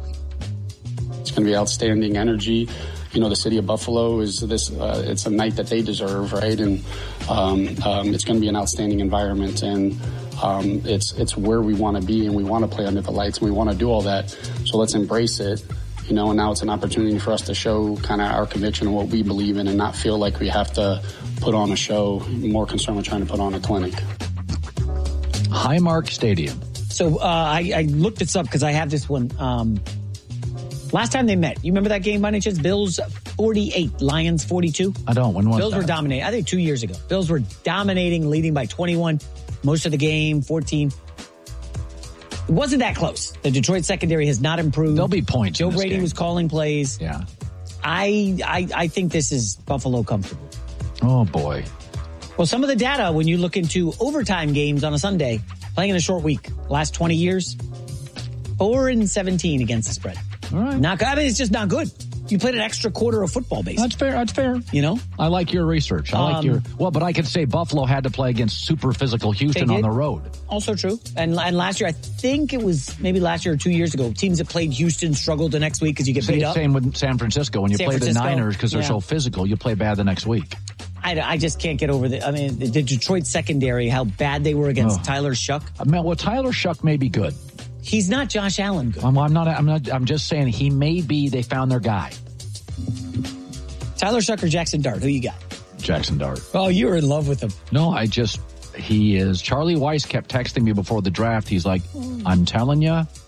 It's going to be outstanding energy. You know, the city of Buffalo is this, uh, it's a night that they deserve, right? And um, um, it's going to be an outstanding environment. And um, it's it's where we want to be, and we want to play under the lights, and we want to do all that. So let's embrace it. You know, and now it's an opportunity for us to show kind of our conviction and what we believe in and not feel like we have to put on a show, more concerned with trying to put on a clinic. Highmark Stadium. So uh, I, I looked this up because I have this one. Um, Last time they met, you remember that game by any chance? Bills forty-eight, Lions forty-two? I don't. When was Bills that? were dominating. I think two years ago. Bills were dominating, leading by twenty-one. Most of the game, fourteen. It wasn't that close. The Detroit secondary has not improved. There'll be points. Joe in this Brady game. was calling plays. Yeah. I, I I think this is Buffalo comfortable. Oh, boy. Well, some of the data, when you look into overtime games on a Sunday, playing in a short week, last twenty years, four and seventeen against the spread. All right. Not good. I mean, it's just not good. You played an extra quarter of football, basically. That's fair. That's fair. You know? I like your research. I like Um, your... Well, but I could say Buffalo had to play against super physical Houston They on did. the road. Also true. And, and last year, I think it was maybe last year or two years ago, teams that played Houston struggled the next week because you get Same, beat up. same with San Francisco. When you San play Francisco, the Niners because they're yeah. so physical, you play bad the next week. I, I just can't get over the, I mean, the, the Detroit secondary, how bad they were against Oh. Tyler Shuck. I mean, well, Tyler Shuck may be good. He's not Josh Allen good. I'm, I'm not. I'm not. I'm just saying he may be. They found their guy. Tyler Shuck or Jackson Dart? Who you got? Jackson Dart. Oh, you were in love with him. No, I just. He is. Charlie Weiss kept texting me before the draft. He's like, I'm telling you,